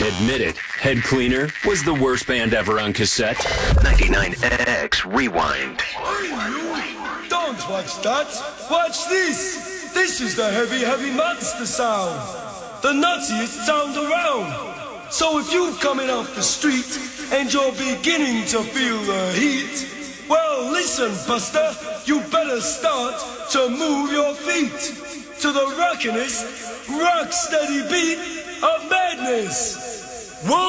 Admit it, Head Cleaner was the worst band ever on cassette. 99X Rewind. Don't watch that. Watch this. This is the heavy, heavy monster sound. The nuttiest sound around. So if you're coming off the street and you're beginning to feel the heat, well, listen, Buster, you better start to move your feet to the rockinest, rock steady beat of madness.